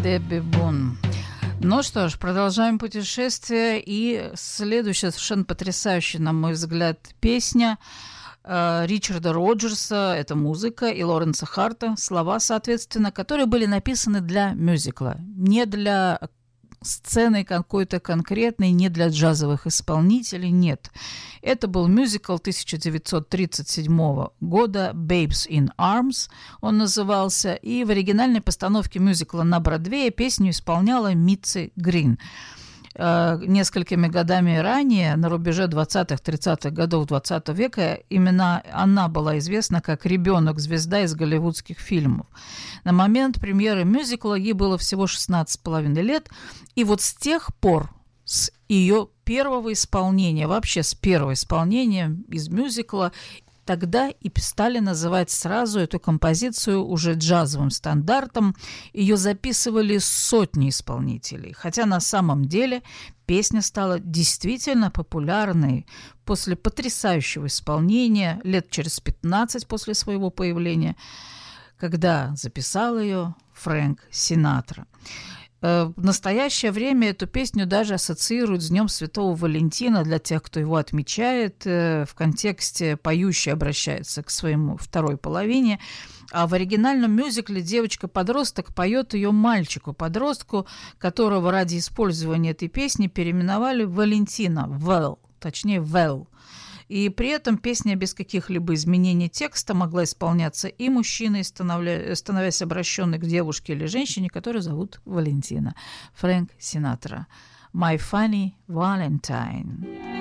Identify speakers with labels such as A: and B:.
A: Дебби Бун. Ну что ж, продолжаем путешествие. И следующая совершенно потрясающая, на мой взгляд, песня Ричарда Роджерса, это музыка, и Лоренса Харта, слова, соответственно, которые были написаны для мюзикла, не для сцены какой-то конкретной, не для джазовых исполнителей, нет. Это был мюзикл 1937 года «Babes in Arms», он назывался, и в оригинальной постановке мюзикла на Бродвее песню исполняла Митси Грин. Несколькими годами ранее, на рубеже 20-30-х годов 20 века, именно она была известна как ребенок-звезда из голливудских фильмов. На момент премьеры мюзикла ей было всего 16,5 лет, и вот с тех пор, с ее первого исполнения, вообще с первого исполнения из мюзикла, тогда и стали называть сразу эту композицию уже джазовым стандартом. Ее записывали сотни исполнителей, хотя на самом деле песня стала действительно популярной после потрясающего исполнения лет через 15 после своего появления, когда записал ее Фрэнк Синатра. В настоящее время эту песню даже ассоциируют с Днем Святого Валентина для тех, кто его отмечает. В контексте поющий обращается к своему второй половине. А в оригинальном мюзикле девочка-подросток поет ее мальчику-подростку, которого ради использования этой песни переименовали Валентина, Вэл, точнее Вэл. И при этом песня без каких-либо изменений текста могла исполняться и мужчиной, становясь обращенной к девушке или женщине, которую зовут Валентина. Фрэнк Синатра. «My Funny Valentine».